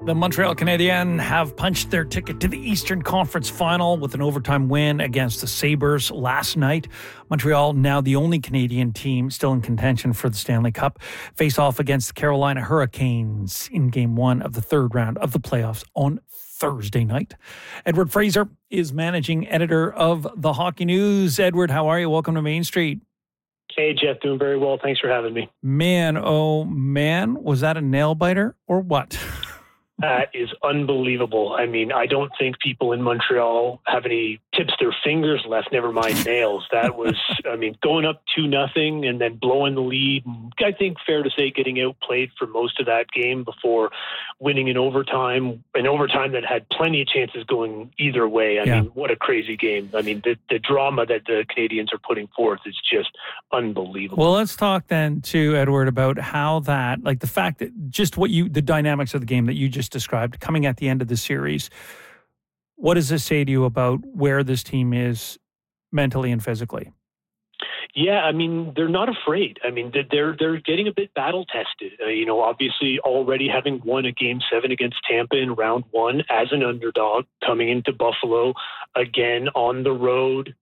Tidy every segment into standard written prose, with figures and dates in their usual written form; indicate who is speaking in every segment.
Speaker 1: The Montreal Canadiens have punched their ticket to the Eastern Conference Final with an overtime win against the Sabres last night. Montreal, now the only Canadian team still in contention for the Stanley Cup, face off against the Carolina Hurricanes in Game 1 of the third round of the playoffs on Thursday night. Edward Fraser is managing editor of the Hockey News. Edward, how are you? Welcome to Main Street.
Speaker 2: Hey, Jeff, doing very well. Thanks for having me.
Speaker 1: Man, oh man, was that a nail biter or what?
Speaker 2: That is unbelievable. I mean, I don't think people in Montreal have any tips their fingers left, never mind nails. That was, I mean, going up 2-0 and then blowing the lead. I think fair to say getting outplayed for most of that game before winning in overtime, an overtime that had plenty of chances going either way. I mean, what a crazy game. I mean, the drama that the Canadians are putting forth is just unbelievable.
Speaker 1: Well, let's talk then to Edward about how that, like the fact that just the dynamics of the game that you just described coming at the end of the series. What does this say to you about where this team is mentally and physically?
Speaker 2: Yeah, I mean, they're not afraid. I mean, they're getting a bit battle tested. Obviously already having won a Game 7 against Tampa in round 1 as an underdog, coming into Buffalo again on the road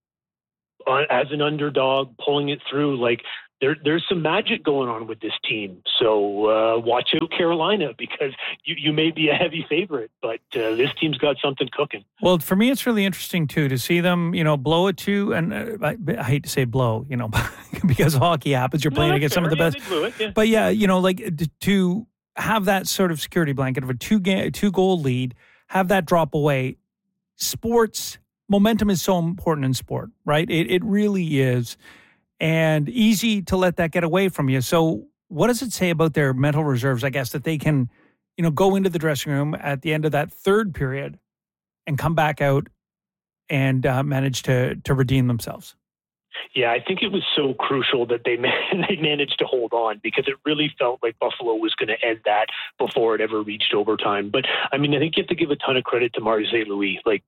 Speaker 2: as an underdog, pulling it through. Like, there's some magic going on with this team. So watch out, Carolina, because you may be a heavy favorite, but this team's got something cooking.
Speaker 1: Well, for me, it's really interesting, too, to see them, blow it to, and I hate to say blow, because hockey happens. You're playing against some of the best.
Speaker 2: Blew it, yeah.
Speaker 1: But yeah, to have that sort of security blanket of a two-goal lead, have that drop away. Sports, momentum is so important in sport, right? It really is. And easy to let that get away from you. So what does it say about their mental reserves, I guess, that they can, go into the dressing room at the end of that third period and come back out and manage to redeem themselves?
Speaker 2: Yeah, I think it was so crucial that they managed to hold on, because it really felt like Buffalo was going to end that before it ever reached overtime. But I mean, I think you have to give a ton of credit to Martin St. Louis. Like,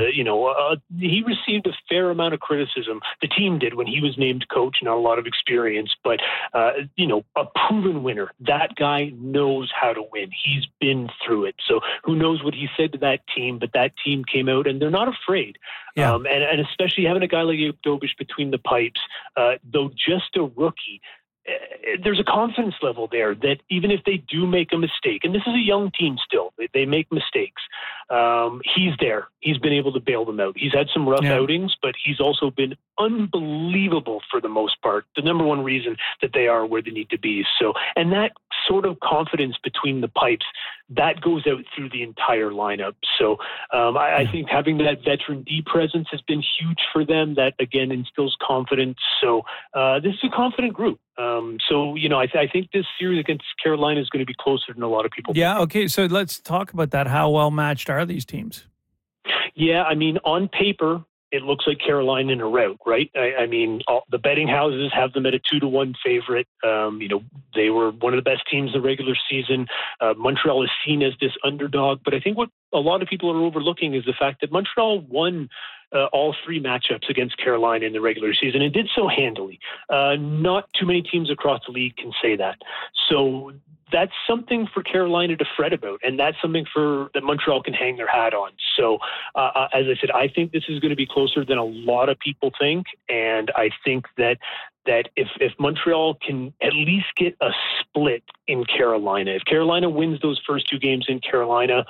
Speaker 2: he received a fair amount of criticism. The team did when he was named coach, not a lot of experience, but a proven winner. That guy knows how to win. He's been through it. So who knows what he said to that team? But that team came out and they're not afraid.
Speaker 1: Yeah.
Speaker 2: And especially having a guy like Dobich between the pipes, though just a rookie, there's a confidence level there that even if they do make a mistake, and this is a young team still, they make mistakes, he's there. He's been able to bail them out. He's had some rough outings, but he's also been unbelievable for the most part. The number one reason that they are where they need to be. So, and that sort of confidence between the pipes, that goes out through the entire lineup. So I think having that veteran D presence has been huge for them. That, again, instills confidence. So this is a confident group. I think this series against Carolina is going to be closer than a lot of people think.
Speaker 1: Yeah, okay, so let's talk about that. How well matched are these teams?
Speaker 2: Yeah, I mean, on paper, it looks like Carolina in a rout, right? I mean, the betting houses have them at a 2-1 favorite. They were one of the best teams in the regular season. Montreal is seen as this underdog, but I think what a lot of people are overlooking is the fact that Montreal won all 3 matchups against Carolina in the regular season and did so handily. Not too many teams across the league can say that. So that's something for Carolina to fret about, and that's something that Montreal can hang their hat on. So, as I said, I think this is going to be closer than a lot of people think, and I think that if Montreal can at least get a split in Carolina, if Carolina wins those first 2 games in Carolina,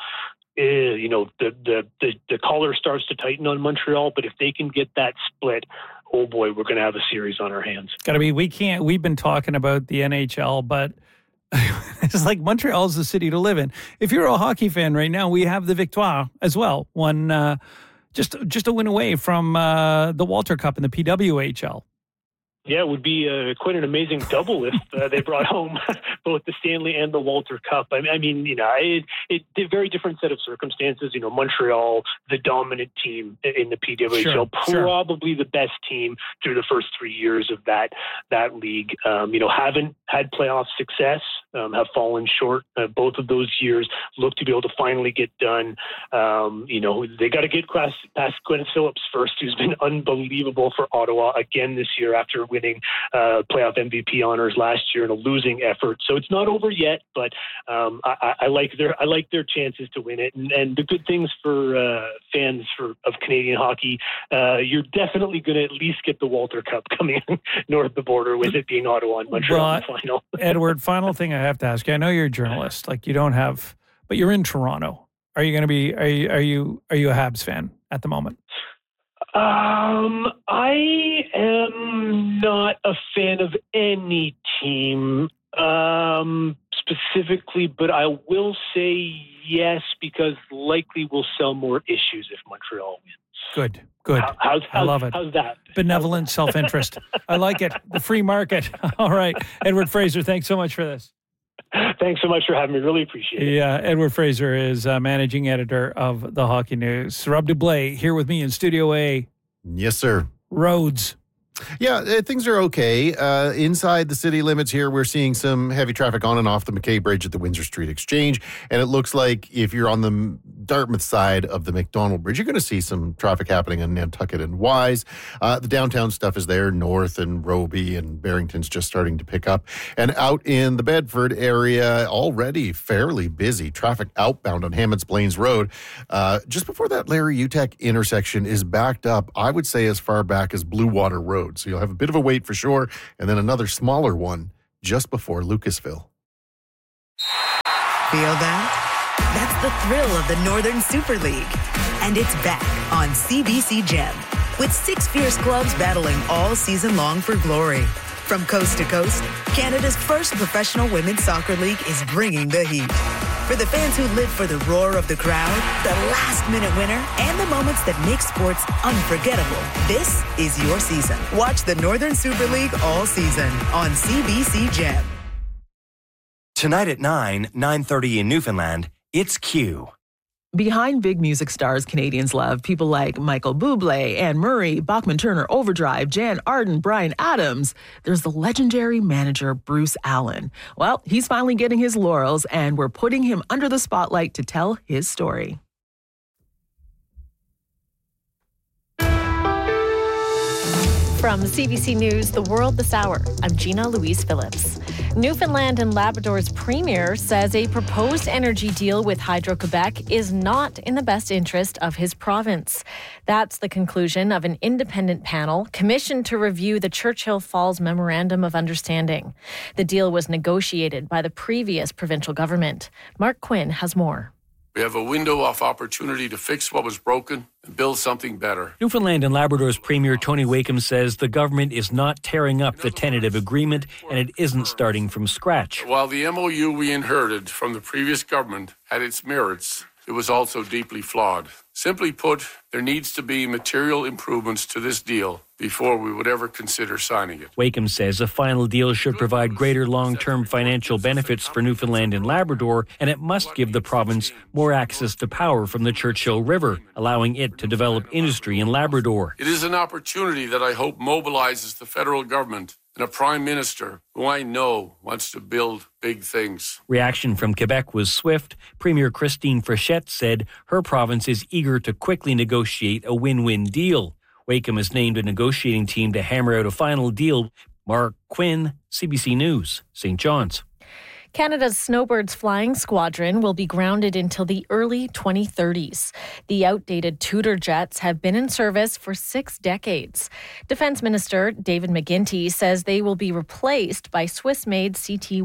Speaker 2: the collar starts to tighten on Montreal. But if they can get that split, oh boy, we're going to have a series on our hands.
Speaker 1: Got to be. We've been talking about the NHL, but it's like Montreal's the city to live in. If you're a hockey fan right now, we have the Victoire as well. One just a win away from the Walter Cup in the PWHL.
Speaker 2: Yeah, it would be quite an amazing double if they brought home both the Stanley and the Walter Cup. I mean, it's a very different set of circumstances. Montreal, the dominant team in the PWHL, probably the best team through the first 3 years of that league. Haven't had playoff success, have fallen short both of those years. Look to be able to finally get done. They got to get past Gwyneth Phillips first, who's been unbelievable for Ottawa again this year after winning playoff MVP honors last year in a losing effort. So it's not over yet, but I like their chances to win it. And the good things for fans of Canadian hockey, you're definitely going to at least get the Walter Cup coming north of the border, with it being Ottawa and Montreal in the final.
Speaker 1: Edward, final thing I have to ask you. I know you're a journalist, like you don't have, but you're in Toronto. Are you going to be? Are you a Habs fan at the moment?
Speaker 2: I am not a fan of any team specifically, but I will say yes, because likely we'll sell more issues if Montreal wins.
Speaker 1: Good. I love it.
Speaker 2: How's that?
Speaker 1: Benevolent self-interest. I like it. The free market. All right. Edward Fraser, thanks so much for this.
Speaker 2: Thanks so much for having me. Really appreciate it.
Speaker 1: Yeah, Edward Fraser is managing editor of the Hockey News. Rob Dublé here with me in Studio A.
Speaker 3: Yes, sir.
Speaker 1: Roads.
Speaker 3: Yeah, things are okay. Inside the city limits here, we're seeing some heavy traffic on and off the McKay Bridge at the Windsor Street Exchange. And it looks like if you're on the Dartmouth side of the McDonald Bridge, you're going to see some traffic happening on Nantucket and Wise. The downtown stuff is there. North and Roby and Barrington's just starting to pick up. And out in the Bedford area, already fairly busy. Traffic outbound on Hammonds Plains Road. Just before that Larry Utek intersection is backed up, I would say as far back as Blue Water Road. So you'll have a bit of a wait for sure, and then another smaller one just before Lucasville.
Speaker 4: Feel that? That's the thrill of the Northern Super League. And it's back on CBC Gem, with 6 fierce clubs battling all season long for glory. From coast to coast, Canada's first professional women's soccer league is bringing the heat. For the fans who live for the roar of the crowd, the last-minute winner, and the moments that make sports unforgettable, this is your season. Watch the Northern Super League all season on CBC Gem.
Speaker 5: Tonight at 9:30 in Newfoundland, it's Q.
Speaker 6: Behind big music stars Canadians love, people like Michael Bublé, Anne Murray, Bachman Turner Overdrive, Jan Arden, Bryan Adams, there's the legendary manager Bruce Allen. Well, he's finally getting his laurels, and we're putting him under the spotlight to tell his story.
Speaker 7: From CBC News, The World This Hour, I'm Gina Louise Phillips. Newfoundland and Labrador's premier says a proposed energy deal with Hydro-Quebec is not in the best interest of his province. That's the conclusion of an independent panel commissioned to review the Churchill Falls Memorandum of Understanding. The deal was negotiated by the previous provincial government. Mark Quinn has more.
Speaker 8: We have a window of opportunity to fix what was broken and build something better.
Speaker 9: Newfoundland and Labrador's Premier Tony Wakeham says the government is not tearing up the tentative agreement and it isn't starting from scratch.
Speaker 8: While the MOU we inherited from the previous government had its merits, it was also deeply flawed. Simply put, there needs to be material improvements to this deal before we would ever consider signing it.
Speaker 9: Wakeham says a final deal should provide greater long-term financial benefits for Newfoundland and Labrador, and it must give the province more access to power from the Churchill River, allowing it to develop industry in Labrador.
Speaker 8: It is an opportunity that I hope mobilizes the federal government and a prime minister who I know wants to build big things.
Speaker 9: Reaction from Quebec was swift. Premier Christine Frechette said her province is eager to quickly negotiate a win-win deal. Wakeham has named a negotiating team to hammer out a final deal. Mark Quinn, CBC News, St. John's.
Speaker 7: Canada's Snowbirds Flying Squadron will be grounded until the early 2030s. The outdated Tudor jets have been in service for 6 decades. Defense Minister David McGuinty says they will be replaced by Swiss-made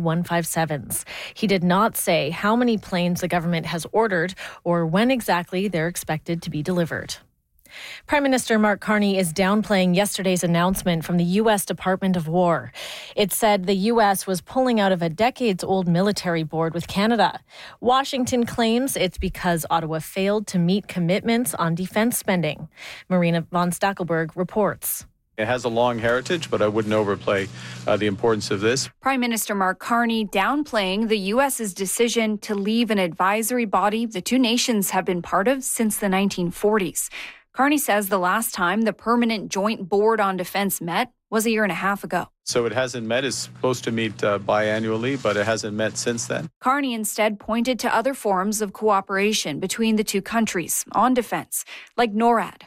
Speaker 7: CT-157s. He did not say how many planes the government has ordered or when exactly they're expected to be delivered. Prime Minister Mark Carney is downplaying yesterday's announcement from the U.S. Department of War. It said the U.S. was pulling out of a decades-old military board with Canada. Washington claims it's because Ottawa failed to meet commitments on defense spending. Marina von Stackelberg reports.
Speaker 10: It has a long heritage, but I wouldn't overplay the importance of this.
Speaker 11: Prime Minister Mark Carney downplaying the U.S.'s decision to leave an advisory body the two nations have been part of since the 1940s. Carney says the last time the Permanent Joint Board on Defense met was a year and a half ago.
Speaker 10: So it hasn't met. It's supposed to meet biannually, but it hasn't met since then.
Speaker 11: Carney instead pointed to other forms of cooperation between the two countries on defense, like NORAD,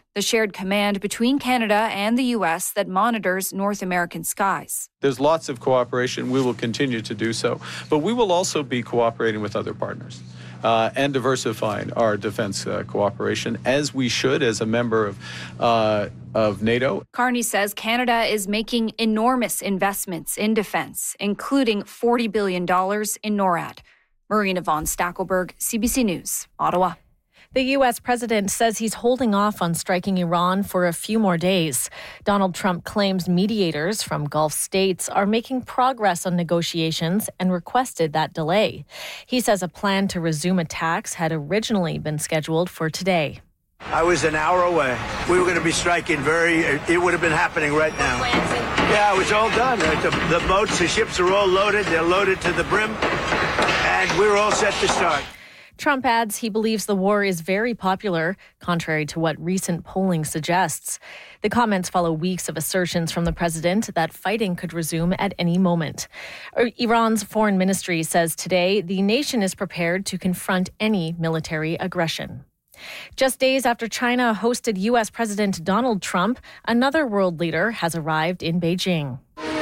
Speaker 11: the shared command between Canada and the U.S. that monitors North American skies.
Speaker 10: There's lots of cooperation. We will continue to do so. But we will also be cooperating with other partners and diversifying our defense cooperation, as we should as a member of NATO.
Speaker 11: Carney says Canada is making enormous investments in defense, including $40 billion in NORAD. Marina von Stackelberg, CBC News, Ottawa.
Speaker 7: The U.S. president says he's holding off on striking Iran for a few more days. Donald Trump claims mediators from Gulf states are making progress on negotiations and requested that delay. He says a plan to resume attacks had originally been scheduled for today.
Speaker 12: I was an hour away. We were going to be striking it would have been happening right now. Yeah, it was all done. The boats, the ships are all loaded. They're loaded to the brim. And we're all set to start.
Speaker 7: Trump adds he believes the war is very popular, contrary to what recent polling suggests. The comments follow weeks of assertions from the president that fighting could resume at any moment. Iran's foreign ministry says today the nation is prepared to confront any military aggression. Just days after China hosted U.S. President Donald Trump, another world leader has arrived in Beijing.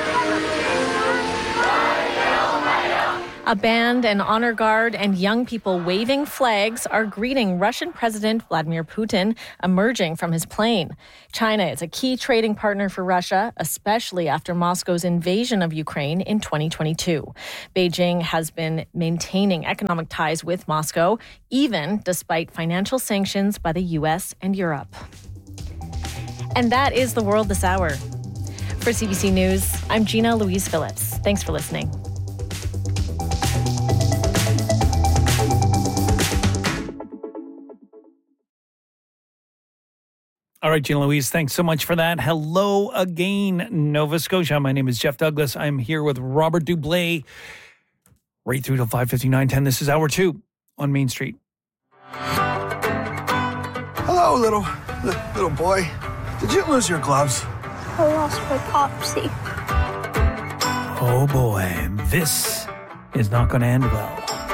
Speaker 7: A band, an honor guard, and young people waving flags are greeting Russian President Vladimir Putin emerging from his plane. China is a key trading partner for Russia, especially after Moscow's invasion of Ukraine in 2022. Beijing has been maintaining economic ties with Moscow, even despite financial sanctions by the U.S. and Europe. And that is the world this hour. For CBC News, I'm Gina Louise Phillips. Thanks for listening.
Speaker 1: All right, Gina Louise, thanks so much for that. Hello again, Nova Scotia. My name is Jeff Douglas. I'm here with Robert Dublé. Right through till 5:59:10. This is Hour 2 on Main Street.
Speaker 12: Hello, little boy. Did you lose your gloves?
Speaker 13: I lost my Popsy.
Speaker 1: Oh boy, this is not going to end well.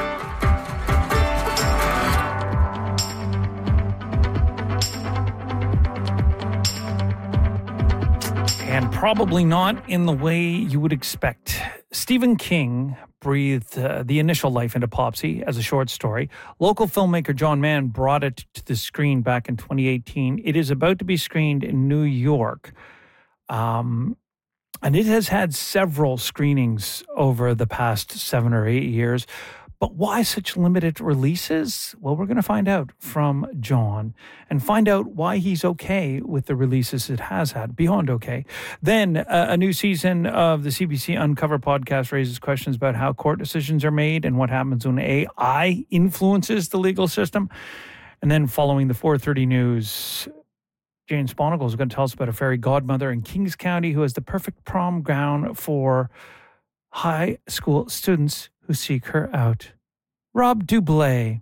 Speaker 1: And probably not in the way you would expect. Stephen King breathed the initial life into Popsy as a short story. Local filmmaker John Mann brought it to the screen back in 2018. It is about to be screened in New York. And it has had several screenings over the past 7 or 8 years. But why such limited releases? Well, we're going to find out from John and find out why he's okay with the releases it has had, beyond okay. Then a new season of the CBC Uncover podcast raises questions about how court decisions are made and what happens when AI influences the legal system. And then following the 4:30 news, Jane Sponigal is going to tell us about a fairy godmother in Kings County who has the perfect prom gown for high school students who seek her out. Rob Dublé,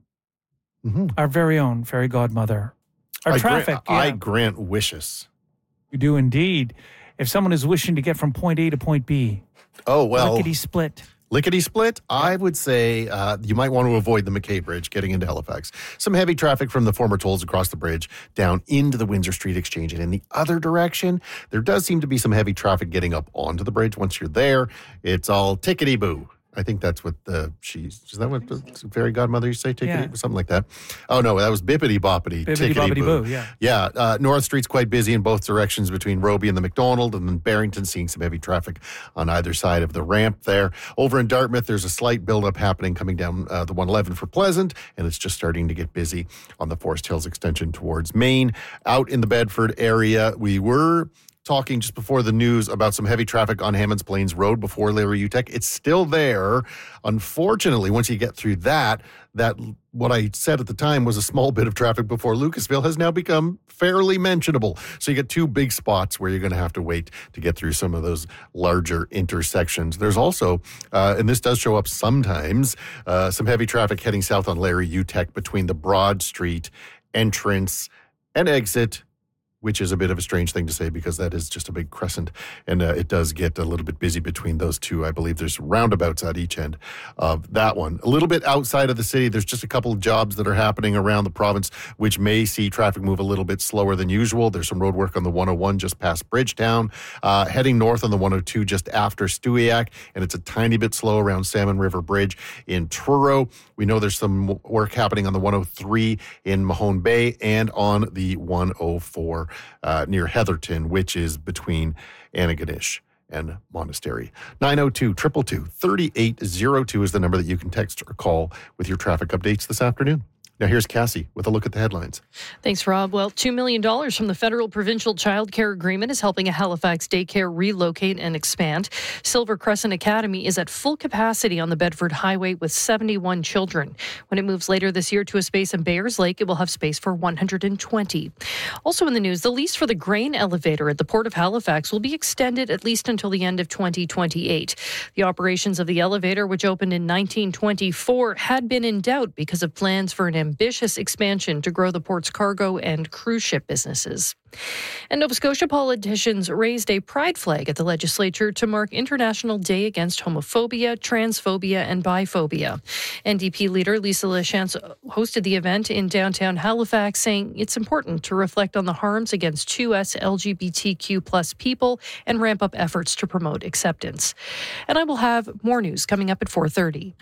Speaker 1: our very own fairy godmother. Our traffic.
Speaker 3: I grant wishes.
Speaker 1: You do indeed. If someone is wishing to get from point A to point B.
Speaker 3: Oh, well.
Speaker 1: Lickety-split.
Speaker 3: Lickety-split, I would say you might want to avoid the McKay Bridge getting into Halifax. Some heavy traffic from the former tolls across the bridge down into the Windsor Street Exchange. And in the other direction, there does seem to be some heavy traffic getting up onto the bridge. Once you're there, it's all tickety-boo. I think that's what is that what the fairy godmother used to say? Tickety, something like that. Oh, no, that was bippity boppity.
Speaker 1: Bippity boppity boo, yeah.
Speaker 3: Yeah, North Street's quite busy in both directions between Roby and the McDonald, and then Barrington seeing some heavy traffic on either side of the ramp there. Over in Dartmouth, there's a slight buildup happening coming down the 111 for Pleasant, and it's just starting to get busy on the Forest Hills extension towards Maine. Out in the Bedford area, we were talking just before the news about some heavy traffic on Hammonds Plains Road before Larry Utech. It's still there. Unfortunately, once you get through that what I said at the time was a small bit of traffic before Lucasville has now become fairly mentionable. So you get two big spots where you're going to have to wait to get through some of those larger intersections. There's also, and this does show up sometimes, some heavy traffic heading south on Larry Utech between the Broad Street entrance and exit which is a bit of a strange thing to say because that is just a big crescent. And it does get a little bit busy between those two. I believe there's roundabouts at each end of that one. A little bit outside of the city, there's just a couple of jobs that are happening around the province, which may see traffic move a little bit slower than usual. There's some road work on the 101 just past Bridgetown, heading north on the 102 just after Stewiacke, and it's a tiny bit slow around Salmon River Bridge in Truro. We know there's some work happening on the 103 in Mahone Bay and on the 104 near Heatherton, which is between Antigonish and Monastery. 902-222-3802 is the number that you can text or call with your traffic updates this afternoon. Now here's Cassie with a look at the headlines.
Speaker 14: Thanks, Rob. Well, $2 million from the federal provincial child care agreement is helping a Halifax daycare relocate and expand. Silver Crescent Academy is at full capacity on the Bedford Highway with 71 children. When it moves later this year to a space in Bayers Lake, it will have space for 120. Also in the news, the lease for the grain elevator at the Port of Halifax will be extended at least until the end of 2028. The operations of the elevator, which opened in 1924, had been in doubt because of plans for an ambitious expansion to grow the port's cargo and cruise ship businesses. And Nova Scotia politicians raised a pride flag at the legislature to mark International Day Against Homophobia, Transphobia, and Biphobia. NDP leader Lisa Lachance hosted the event in downtown Halifax, saying it's important to reflect on the harms against 2S LGBTQ plus people and ramp up efforts to promote acceptance. And I will have more news coming up at 4:30.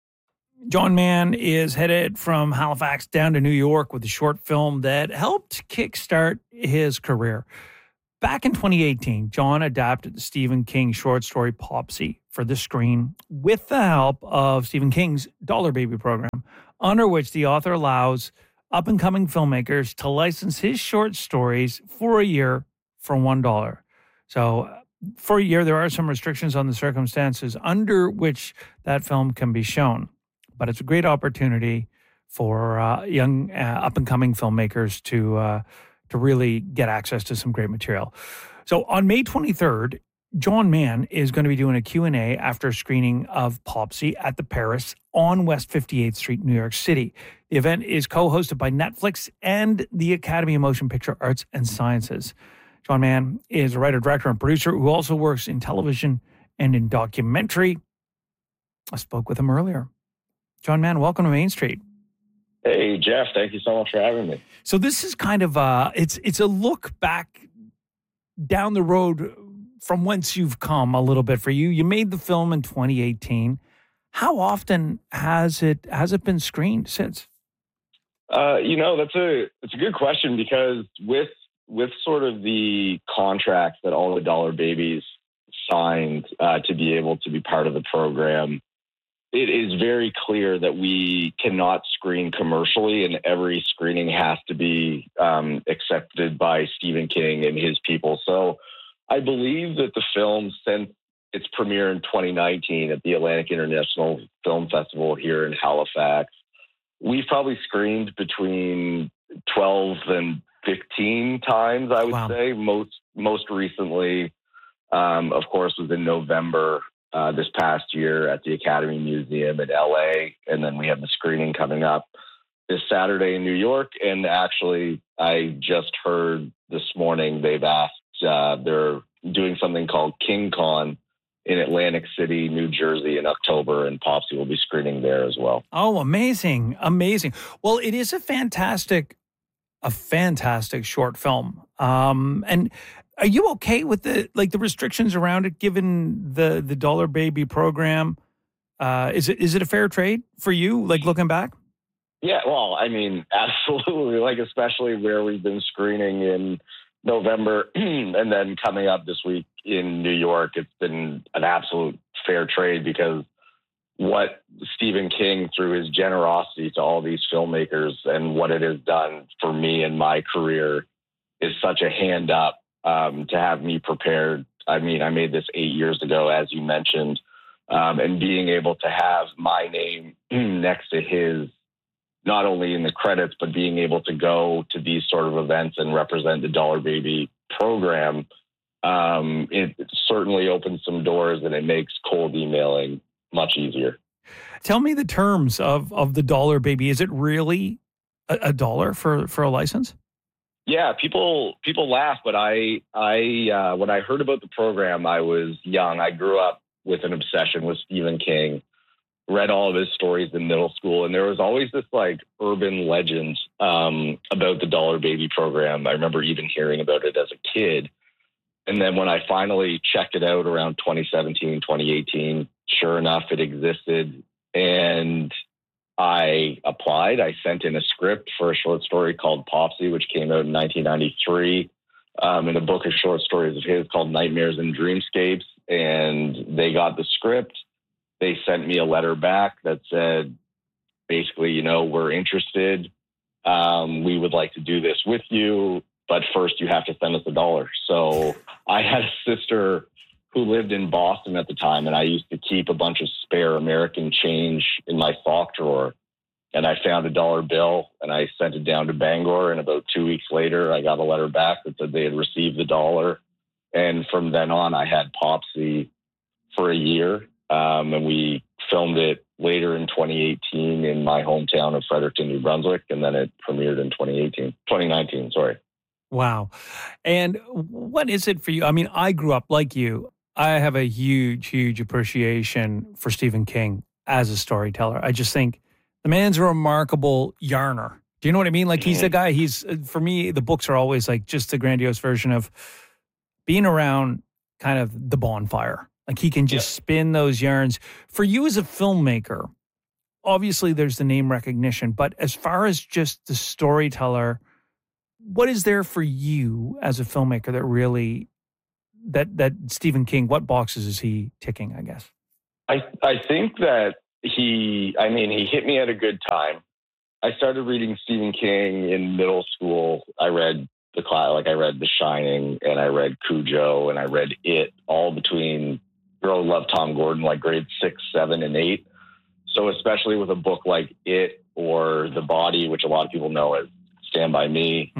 Speaker 1: John Mann is headed from Halifax down to New York with a short film that helped kickstart his career. Back in 2018, John adapted the Stephen King short story Popsy for the screen with the help of Stephen King's Dollar Baby program, under which the author allows up-and-coming filmmakers to license his short stories for a year for $1. So for a year, there are some restrictions on the circumstances under which that film can be shown. But it's a great opportunity for young up-and-coming filmmakers to really get access to some great material. So on May 23rd, John Mann is going to be doing a Q&A after a screening of Popsy at the Paris on West 58th Street, New York City. The event is co-hosted by Netflix and the Academy of Motion Picture Arts and Sciences. John Mann is a writer, director, and producer who also works in television and in documentary. I spoke with him earlier. John Mann, welcome to Main Street.
Speaker 15: Hey, Jeff. Thank you so much for having me.
Speaker 1: So this is kind of it's a look back down the road from whence you've come a little bit for you. You made the film in 2018. How often has it been screened since?
Speaker 15: It's a good question because with sort of the contracts that all the Dollar Babies signed to be able to be part of the program, it is very clear that we cannot screen commercially, and every screening has to be accepted by Stephen King and his people. So I believe that the film, since its premiere in 2019 at the Atlantic International Film Festival here in Halifax, we've probably screened between 12 and 15 times, I would say. Most recently, of course, was in November this past year at the Academy Museum in LA. And then we have the screening coming up this Saturday in New York. And actually, I just heard this morning they've asked, they're doing something called King Con in Atlantic City, New Jersey in October, and Popsy will be screening there as well.
Speaker 1: Oh, amazing. Amazing. Well, it is a fantastic short film. And are you okay with the restrictions around it, given the Dollar Baby program? Is it a fair trade for you, looking back?
Speaker 15: Yeah, well, I mean, absolutely. Especially where we've been screening in November and then coming up this week in New York, it's been an absolute fair trade because what Stephen King, through his generosity to all these filmmakers and what it has done for me in my career, is such a hand up to have me prepared. I mean, I made this 8 years ago, as you mentioned, and being able to have my name next to his, not only in the credits, but being able to go to these sort of events and represent the Dollar Baby program, it certainly opens some doors and it makes cold emailing much easier.
Speaker 1: Tell me the terms of the Dollar Baby. Is it really $1 for a license?
Speaker 15: Yeah, people laugh, but I when I heard about the program, I was young. I grew up with an obsession with Stephen King, read all of his stories in middle school, and there was always this like urban legend about the Dollar Baby program. I remember even hearing about it as a kid. And then when I finally checked it out around 2017, 2018, sure enough, it existed. And I applied. I sent in a script for a short story called Popsy, which came out in 1993, in a book of short stories of his called Nightmares and Dreamscapes. And they got the script. They sent me a letter back that said, basically, you know, we're interested. We would like to do this with you, but first you have to send us $1. So I had a sister who lived in Boston at the time, and I used to keep a bunch of spare American change in my sock drawer. And I found a $1 bill, and I sent it down to Bangor. And about 2 weeks later, I got a letter back that said they had received the $1. And from then on, I had Popsy for a year. And we filmed it later in 2018 in my hometown of Fredericton, New Brunswick. And then it premiered in 2019, sorry.
Speaker 1: Wow. And what is it for you? I mean, I grew up like you. I have a huge appreciation for Stephen King as a storyteller. I just think the man's a remarkable yarner. Do you know what I mean? Like he's a guy, for me, the books are always like just a grandiose version of being around kind of the bonfire. Like he can just spin those yarns. For you as a filmmaker, obviously there's the name recognition, but as far as just the storyteller, what is there for you as a filmmaker that really, that Stephen King, what boxes is he ticking, I guess?
Speaker 15: I think that he hit me at a good time. I started reading Stephen King in middle school. I read The Shining, and I read Cujo, and I read It, all between Girl Who Loved Tom Gordon, like grades 6, 7, and 8. So especially with a book like It or The Body, which a lot of people know as Stand By Me,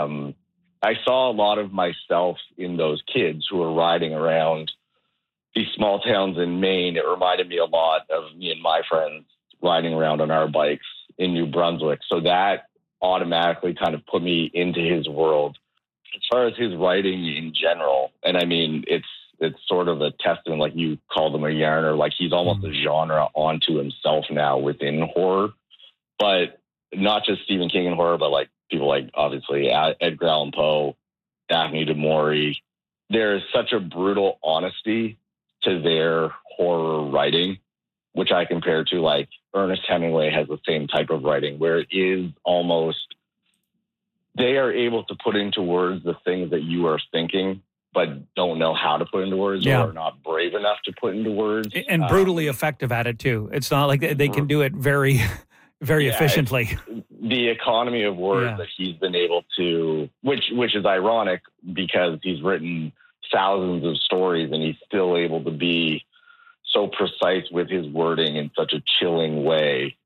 Speaker 15: I saw a lot of myself in those kids who were riding around these small towns in Maine. It reminded me a lot of me and my friends riding around on our bikes in New Brunswick. So that automatically kind of put me into his world. As far as his writing in general, and I mean, it's sort of a testament, like you called him a yarner, like he's almost a genre onto himself now within horror. But not just Stephen King and horror, but like people like obviously Edgar Allan Poe, Daphne du Maurier. There's such a brutal honesty to their horror writing, which I compare to like Ernest Hemingway has the same type of writing where it is almost, they are able to put into words the things that you are thinking, but don't know how to put into words or are not brave enough to put into words.
Speaker 1: And brutally effective at it too. It's not like they can do it very, very efficiently.
Speaker 15: The economy of words that he's been able to, which is ironic because he's written thousands of stories and he's still able to be so precise with his wording in such a chilling way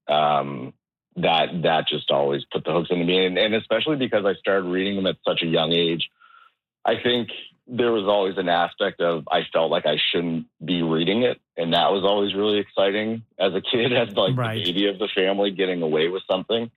Speaker 15: that just always put the hooks into me. And especially because I started reading them at such a young age, I think there was always an aspect of I felt like I shouldn't be reading it. And that was always really exciting as a kid, as like the baby of the family getting away with something.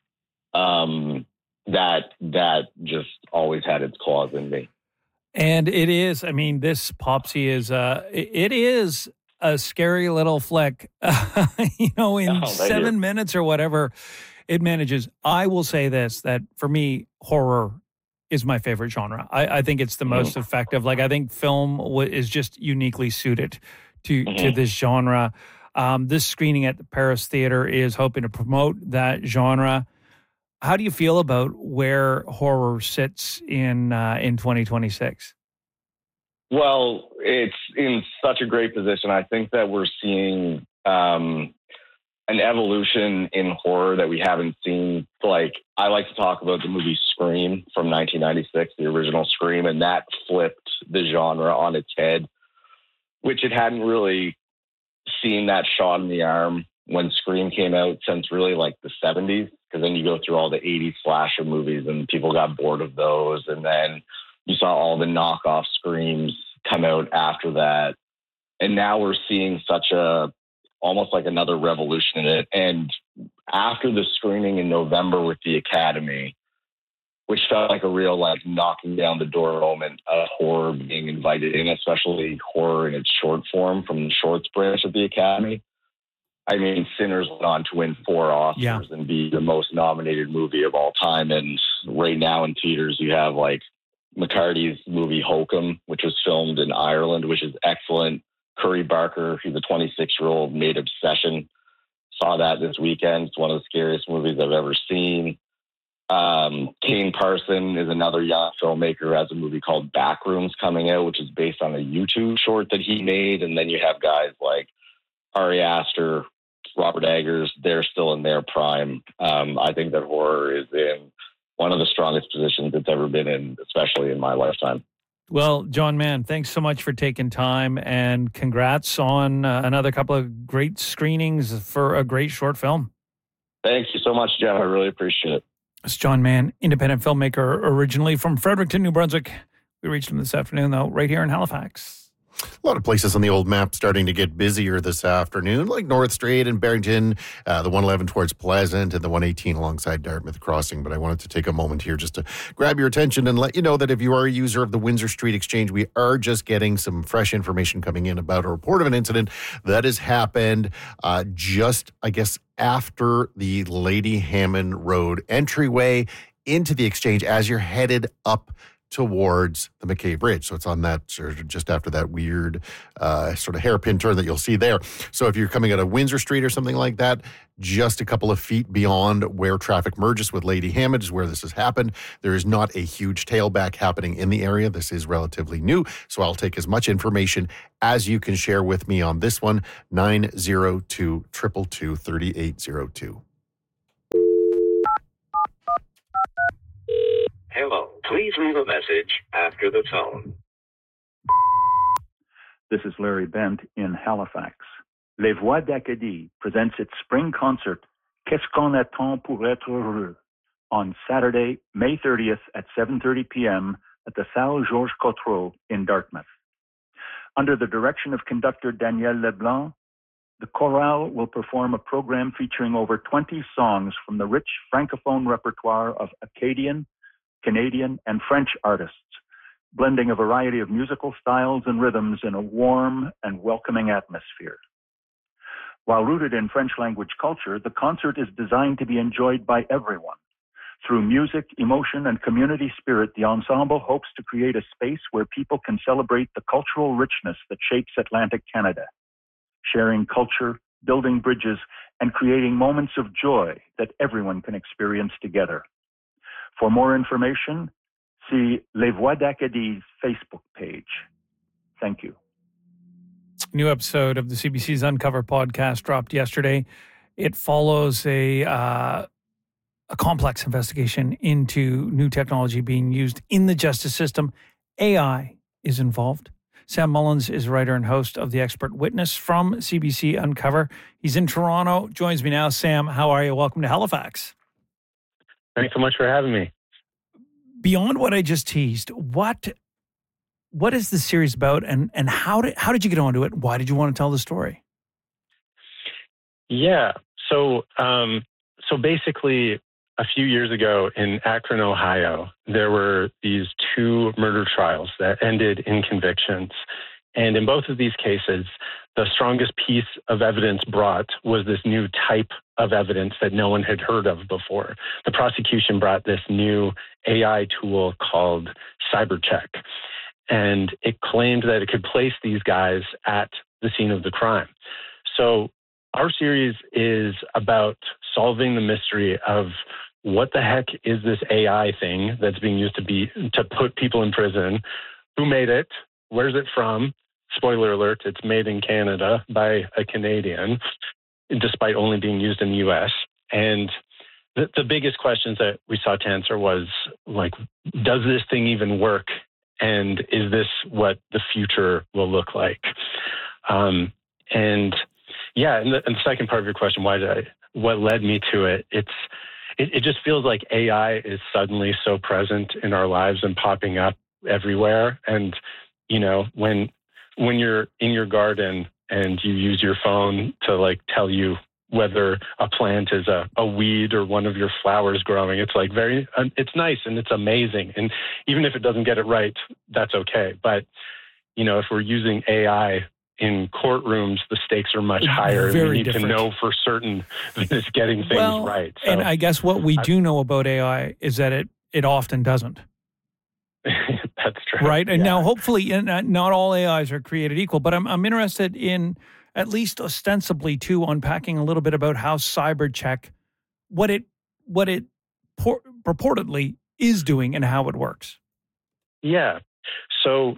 Speaker 15: That just always had its claws in me.
Speaker 1: And it is, I mean, this Popsy is, it is a scary little flick, in 7 minutes or whatever it manages. I will say this, that for me, horror is my favorite genre. I think it's the most effective. Like, I think film is just uniquely suited to this genre. This screening at the Paris Theatre is hoping to promote that genre. How do you feel about where horror sits in 2026?
Speaker 15: Well, it's in such a great position. I think that we're seeing an evolution in horror that we haven't seen. Like, I like to talk about the movie Scream from 1996, the original Scream, and that flipped the genre on its head, which it hadn't really seen that shot in the arm when Scream came out since really like the 70s. Because then you go through all the 80s slasher movies and people got bored of those. And then you saw all the knockoff Screams come out after that. And now we're seeing such almost like another revolution in it. And after the screening in November with the Academy, which felt like a real like knocking down the door moment of horror being invited in, especially horror in its short form from the shorts branch of the Academy. I mean, Sinners went on to win 4 Oscars and be the most nominated movie of all time. And right now in theaters, you have like McCarthy's movie Hokum, which was filmed in Ireland, which is excellent. Curry Barker, he's a 26-year-old, made Obsession. Saw that this weekend. It's one of the scariest movies I've ever seen. Kane Parson is another young filmmaker who has a movie called Backrooms coming out, which is based on a YouTube short that he made. And then you have guys like Ari Aster, Robert Eggers, they're still in their prime. I think that horror is in one of the strongest positions it's ever been in, especially in my lifetime.
Speaker 1: Well, John Mann, thanks so much for taking time, and congrats on another couple of great screenings for a great short film.
Speaker 15: Thank you so much, Jeff. I really appreciate it.
Speaker 1: It's John Mann, independent filmmaker, originally from Fredericton, New Brunswick. We reached him this afternoon, though, right here in Halifax.
Speaker 3: A lot of places on the old map starting to get busier this afternoon, like North Strait and Barrington, the 111 towards Pleasant, and the 118 alongside Dartmouth Crossing. But I wanted to take a moment here just to grab your attention and let you know that if you are a user of the Windsor Street Exchange, we are just getting some fresh information coming in about a report of an incident that has happened just, I guess, after the Lady Hammond Road entryway into the Exchange as you're headed up towards the McKay Bridge. So it's on that sort of just after that weird sort of hairpin turn that you'll see there. So if you're coming out of Windsor Street or something like that, just a couple of feet beyond where traffic merges with Lady Hammond is where this has happened. There is not a huge tailback happening in the area. This is relatively new. So I'll take as much information as you can share with me on this one, 902-222-3802.
Speaker 16: Hello, please leave a message after the tone.
Speaker 17: This is Larry Bent in Halifax. Les Voix d'Acadie presents its spring concert, Qu'est-ce qu'on attend pour être heureux, on Saturday, May 30th at 7:30 p.m. at the Salle Georges Cotreau in Dartmouth. Under the direction of conductor Daniel Leblanc, the chorale will perform a program featuring over 20 songs from the rich francophone repertoire of Acadian, Canadian, and French artists, blending a variety of musical styles and rhythms in a warm and welcoming atmosphere. While rooted in French language culture, the concert is designed to be enjoyed by everyone. Through music, emotion, and community spirit, the ensemble hopes to create a space where people can celebrate the cultural richness that shapes Atlantic Canada, sharing culture, building bridges, and creating moments of joy that everyone can experience together. For more information, see Les Voix d'Acadie's Facebook page. Thank you.
Speaker 1: New episode of the CBC's Uncover podcast dropped yesterday. It follows a complex investigation into new technology being used in the justice system. AI is involved. Sam Mullins is writer and host of The Expert Witness from CBC Uncover. He's in Toronto, joins me now. Sam, how are you? Welcome to Halifax.
Speaker 18: Thanks so much for having me.
Speaker 1: Beyond what I just teased, what is this series about, and how did you get onto it? Why did you want to tell the story?
Speaker 18: Yeah, so basically, a few years ago in Akron, Ohio, there were these 2 murder trials that ended in convictions. And in both of these cases, the strongest piece of evidence brought was this new type of evidence that no one had heard of before. The prosecution brought this new AI tool called CyberCheck, and it claimed that it could place these guys at the scene of the crime. So our series is about solving the mystery of what the heck is this AI thing that's being used to put people in prison? Who made it? Where's it from? Spoiler alert, it's made in Canada by a Canadian, despite only being used in the US. And the biggest questions that we sought to answer was, like, does this thing even work? And is this what the future will look like? And the second part of your question, what led me to it? It just feels like AI is suddenly so present in our lives and popping up everywhere. And, you know, when you're in your garden and you use your phone to, like, tell you whether a plant is a weed or one of your flowers growing. It's like it's nice and it's amazing. And even if it doesn't get it right, that's okay. But, if we're using AI in courtrooms, the stakes are much higher.
Speaker 1: Very
Speaker 18: we need
Speaker 1: different.
Speaker 18: to know for certain that it's getting things right. So,
Speaker 1: and I guess what we do know about AI is that it often doesn't.
Speaker 18: That's true.
Speaker 1: Right. And now hopefully not all AIs are created equal, but I'm interested in at least ostensibly too unpacking a little bit about how CyberCheck, what it purportedly is doing and how it works.
Speaker 18: Yeah. So,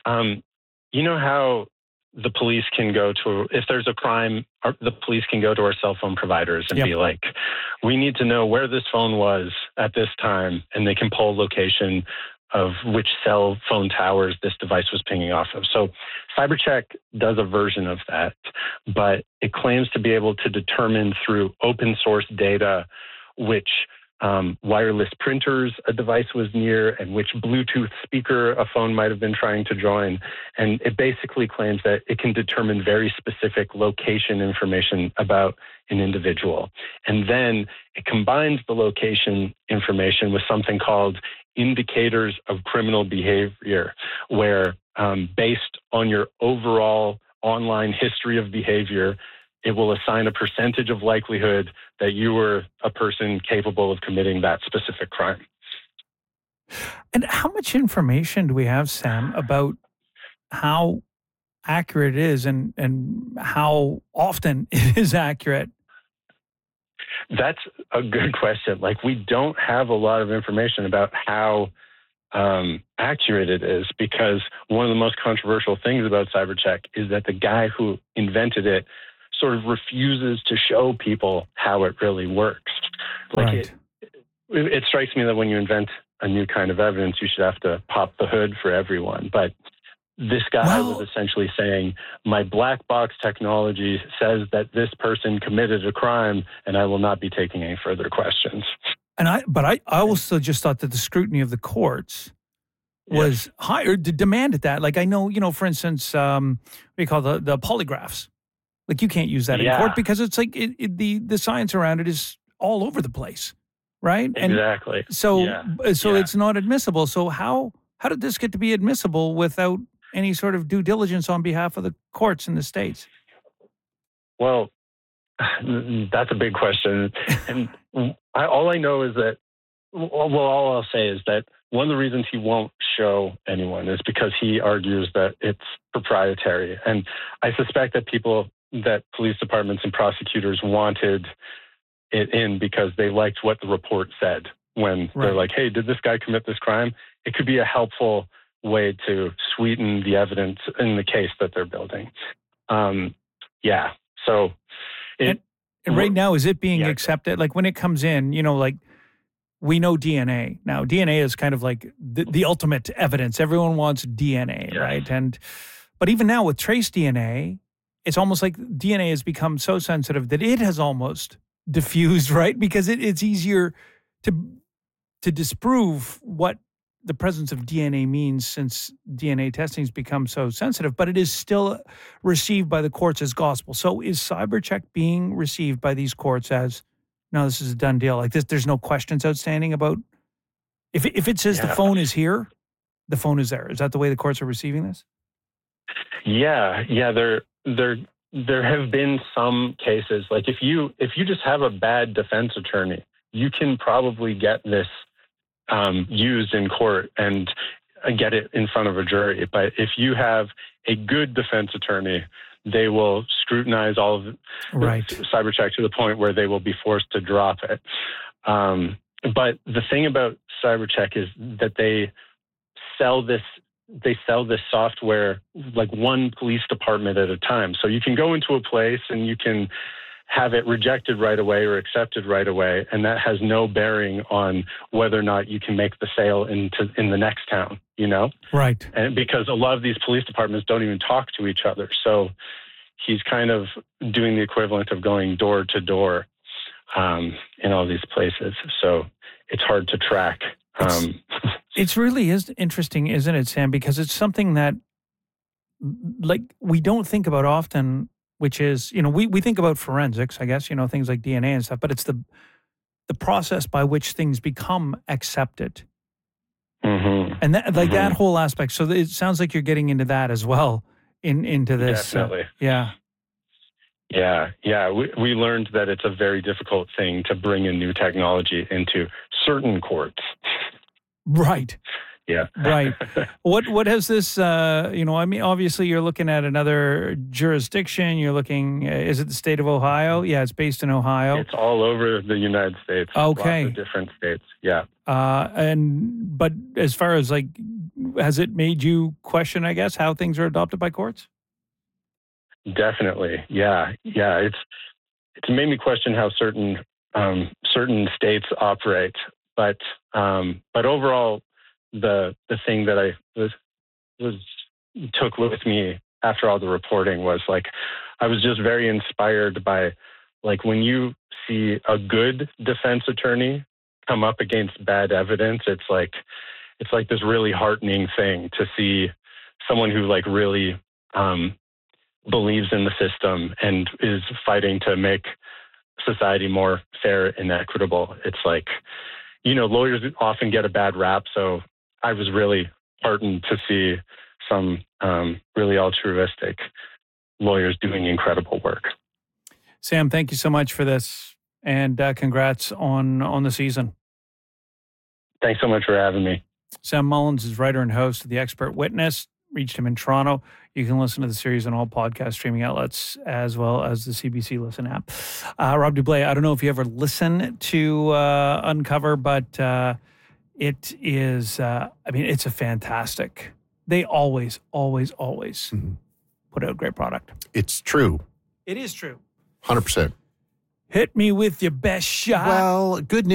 Speaker 18: how the police can go to, if there's a crime, the police can go to our cell phone providers and be like, we need to know where this phone was at this time, and they can pull location of which cell phone towers this device was pinging off of. So CyberCheck does a version of that, but it claims to be able to determine through open source data which wireless printers a device was near and which Bluetooth speaker a phone might have been trying to join. And it basically claims that it can determine very specific location information about an individual. And then it combines the location information with something called indicators of criminal behavior, where based on your overall online history of behavior, it will assign a percentage of likelihood that you were a person capable of committing that specific crime.
Speaker 1: And how much information do we have, Sam, about how accurate it is and how often it is accurate?
Speaker 18: That's a good question. Like, we don't have a lot of information about how accurate it is, because one of the most controversial things about CyberCheck is that the guy who invented it sort of refuses to show people how it really works. Like, it strikes me that when you invent a new kind of evidence, you should have to pop the hood for everyone. But this guy was essentially saying, my black box technology says that this person committed a crime, and I will not be taking any further questions.
Speaker 1: And I also just thought that the scrutiny of the courts was higher, demanded that. Like, I know, for instance, what do you call the polygraphs? Like, you can't use that in court because it's like the science around it is all over the place, right?
Speaker 18: Exactly.
Speaker 1: And so it's not admissible. So how did this get to be admissible without any sort of due diligence on behalf of the courts in the States?
Speaker 18: Well, that's a big question. And all I know is that, all I'll say is that one of the reasons he won't show anyone is because he argues that it's proprietary. And I suspect that police departments and prosecutors wanted it in because they liked what the report said when they're like, hey, did this guy commit this crime? It could be a helpful way to sweeten the evidence in the case that they're building. So
Speaker 1: and right now, is it being accepted? Like, when it comes in, like, we know DNA. Now, DNA is kind of like the ultimate evidence. Everyone wants DNA, right? But even now with trace DNA, it's almost like DNA has become so sensitive that it has almost diffused, right? Because it's easier to disprove what the presence of DNA means, since DNA testing has become so sensitive, but it is still received by the courts as gospel. So is CyberCheck being received by these courts as, no, this is a done deal? Like this, there's no questions outstanding about, if it says the phone is here, the phone is there. Is that the way the courts are receiving this?
Speaker 18: Yeah. There have been some cases, like if you just have a bad defense attorney, you can probably get this used in court and get it in front of a jury. But if you have a good defense attorney, they will scrutinize all of CyberCheck to the point where they will be forced to drop it. But the thing about CyberCheck is that they sell this software like one police department at a time. So you can go into a place and you can have it rejected right away or accepted right away, and that has no bearing on whether or not you can make the sale in the next town, Right. And because a lot of these police departments don't even talk to each other. So he's kind of doing the equivalent of going door to door in all these places. So it's hard to track.
Speaker 1: It really is interesting, isn't it, Sam? Because it's something that, like, we don't think about often which is, we think about forensics, I guess, things like DNA and stuff, but it's the process by which things become accepted.
Speaker 18: Mm-hmm.
Speaker 1: And that whole aspect. So it sounds like you're getting into that as well into this.
Speaker 18: Definitely.
Speaker 1: Yeah.
Speaker 18: Yeah. We learned that it's a very difficult thing to bring in new technology into certain courts.
Speaker 1: Right.
Speaker 18: Yeah.
Speaker 1: Right. What has this, obviously you're looking at another jurisdiction. You're looking, is it the state of Ohio? Yeah, it's based in Ohio.
Speaker 18: It's all over the United States.
Speaker 1: Okay.
Speaker 18: Lots of different states. Yeah.
Speaker 1: But as far as has it made you question, I guess, how things are adopted by courts?
Speaker 18: Definitely. Yeah. It's made me question how certain states operate, but overall, the thing that I took with me after all the reporting was I was just very inspired by when you see a good defense attorney come up against bad evidence, it's like this really heartening thing to see someone who really believes in the system and is fighting to make society more fair and equitable. It's lawyers often get a bad rap, so I was really heartened to see some really altruistic lawyers doing incredible work.
Speaker 1: Sam, thank you so much for this, and congrats on the season.
Speaker 18: Thanks so much for having me.
Speaker 1: Sam Mullins is writer and host of The Expert Witness. Reached him in Toronto. You can listen to the series on all podcast streaming outlets as well as the CBC Listen app. Rob Dublé, I don't know if you ever listen to Uncover, but it is, it's a fantastic. They always put out great product.
Speaker 3: It's true.
Speaker 1: It is true.
Speaker 3: 100%.
Speaker 1: Hit me with your best shot.
Speaker 3: Well, good news.